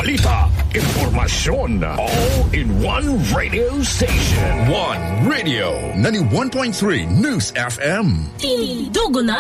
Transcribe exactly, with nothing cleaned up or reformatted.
balita, impormasyon, all in one radio station. One Radio, ninety-one point three News F M. Tinidugo na